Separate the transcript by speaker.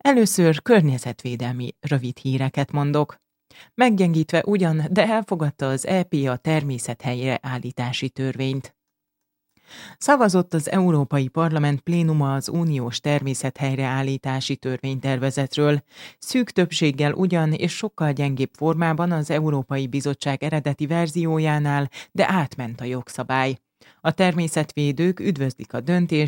Speaker 1: Először környezetvédelmi rövid híreket mondok. Meggyengítve ugyan, de elfogadta az EP a természethelyreállítási törvényt. Szavazott az Európai Parlament plénuma az uniós természethelyreállítási törvénytervezetről, szűk többséggel ugyan és sokkal gyengébb formában az Európai Bizottság eredeti verziójánál, de átment a jogszabály. A természetvédők üdvözlik a döntést,